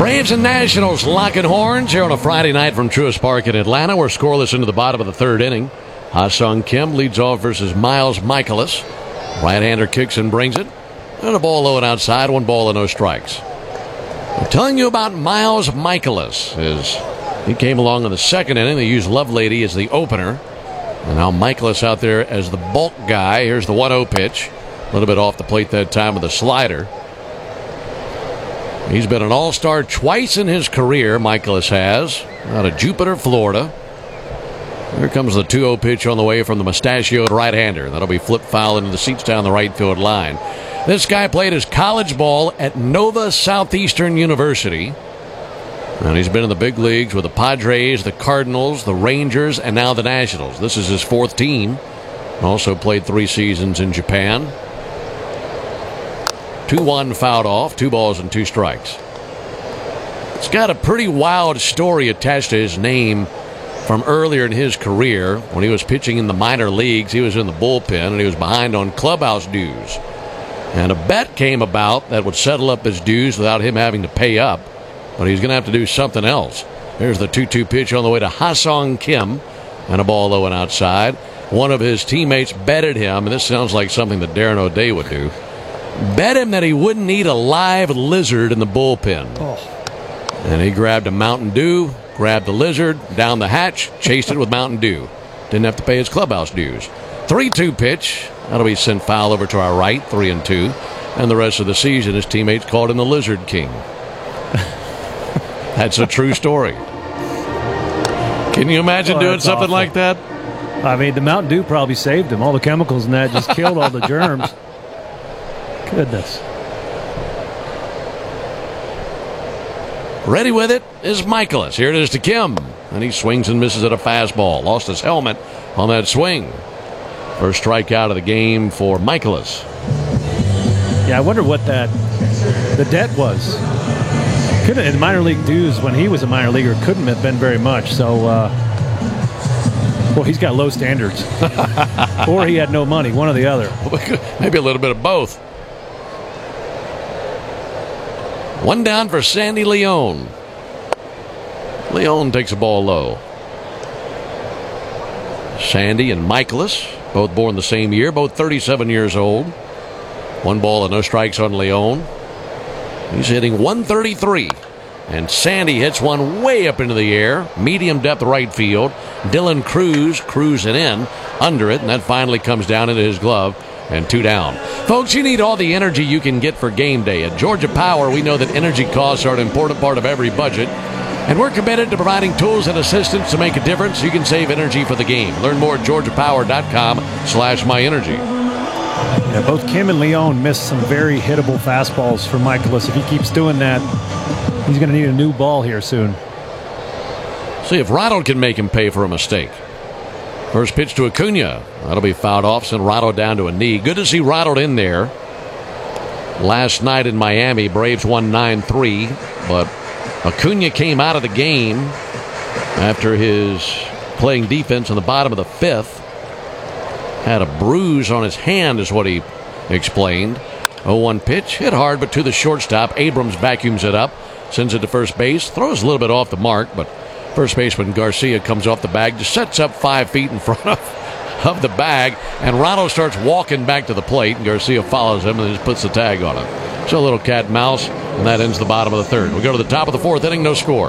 Braves and Nationals locking horns here on a Friday night from Truist Park in Atlanta. We're scoreless into the bottom of the third inning. Ha-Sung Kim leads off versus Miles Michaelis. Right-hander kicks and brings it. And a ball low and outside, 1 ball and no strikes. I'm telling you about Miles Michaelis. He came along in the second inning. They used Lovelady as the opener. And now Michaelis out there as the bulk guy. Here's the 1-0 pitch. A little bit off the plate that time with a slider. He's been an all-star twice in his career, Michaelis has, out of Jupiter, Florida. Here comes the 2-0 pitch on the way from the mustachioed right-hander. That'll be flipped foul into the seats down the right field line. This guy played his college ball at Nova Southeastern University. And he's been in the big leagues with the Padres, the Cardinals, the Rangers, and now the Nationals. This is his 4th team. Also played 3 seasons in Japan. 2-1 fouled off, 2 balls and 2 strikes. It's got a pretty wild story attached to his name from earlier in his career. When he was pitching in the minor leagues, he was in the bullpen and he was behind on clubhouse dues. And a bet came about that would settle up his dues without him having to pay up. But he's going to have to do something else. Here's the 2-2 pitch on the way to Ha-Sung Kim. And a ball low and outside. One of his teammates betted him, and this sounds like something that Darren O'Day would do, bet him that he wouldn't eat a live lizard in the bullpen. And he grabbed a Mountain Dew, grabbed the lizard, down the hatch, chased it with Mountain Dew. Didn't have to pay his clubhouse dues. 3-2 pitch. That'll be sent foul over to our right, 3-2. And the rest of the season, his teammates called him the Lizard King. That's a true story. Can you imagine doing something awful. like that? I mean, the Mountain Dew probably saved him. All the chemicals in that just killed all the germs. Goodness. Ready with it is Michaelis. Here it is to Kim. And he swings and misses at a fastball. Lost his helmet on that swing. First strikeout of the game for Michaelis. Yeah, I wonder what the debt was. Couldn't in minor league dues when he was a minor leaguer couldn't have been very much. So, well, he's got low standards, or he had no money. One or the other. Maybe a little bit of both. One down for Sandy Leon. Leon takes a ball low. Sandy and Michaelis, both born the same year, both 37 years old. 1 ball and no strikes on Leon. He's hitting 133. And Sandy hits one way up into the air. Medium depth right field. Dylan Cruz cruising in under it. And that finally comes down into his glove. And 2 down. Folks, you need all the energy you can get for game day. At Georgia Power, we know that energy costs are an important part of every budget. And we're committed to providing tools and assistance to make a difference so you can save energy for the game. Learn more at georgiapower.com/myenergy. Yeah, both Kim and Leon missed some very hittable fastballs for Michaelis. If he keeps doing that, he's going to need a new ball here soon. See if Ronald can make him pay for a mistake. First pitch to Acuna. That'll be fouled off. Send Ronald down to a knee. Good to see Ronald in there. Last night in Miami, Braves won 9-3, but Acuna came out of the game after his playing defense in the bottom of the 5th. Had a bruise on his hand is what he explained. 0-1 pitch, hit hard but to the shortstop. Abrams vacuums it up, sends it to first base, throws a little bit off the mark, but first baseman Garcia comes off the bag, just sets up 5 feet in front of the bag, and Ronald starts walking back to the plate, and Garcia follows him and just puts the tag on it. So a little cat and mouse, and that ends the bottom of the 3rd. We go to the top of the 4th inning, no score.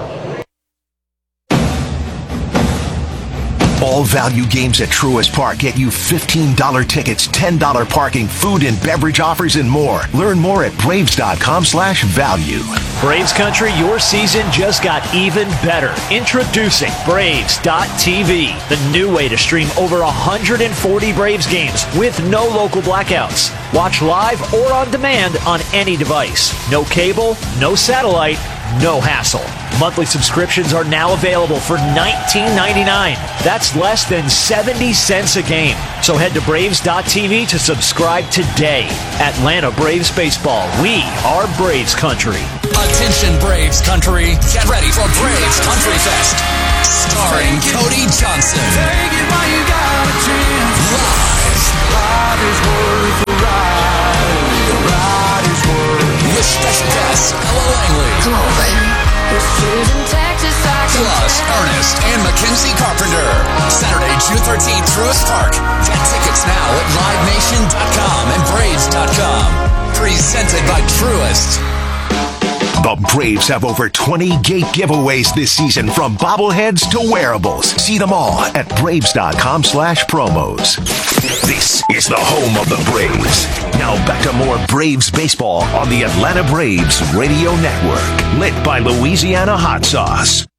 All value games at Truist Park get you $15 tickets, $10 parking, food and beverage offers, and more. Learn more at Braves.com/value. Braves Country, your season just got even better. Introducing Braves.tv, the new way to stream over 140 Braves games with no local blackouts. Watch live or on demand on any device. No cable, no satellite, no hassle. Monthly subscriptions are now available for $19.99. That's less than 70 cents a game. So head to Braves.tv to subscribe today. Atlanta Braves Baseball. We are Braves Country. Attention Braves Country. Get ready for Braves Country Fest. Starring Cody Johnson. Take it while you got a chance. Live is worth the ride. The ride is worth. With special guest Ella Langley. Come on, baby. Plus, Ernest and Mackenzie Carpenter. Saturday, June 13th, Truist Park. Get tickets now at LiveNation.com and Braves.com. Presented by Truist. The Braves have over 20 gate giveaways this season, from bobbleheads to wearables. See them all at Braves.com/promos. This is the home of the Braves. Now back to more Braves baseball on the Atlanta Braves Radio Network. Lit by Louisiana Hot Sauce.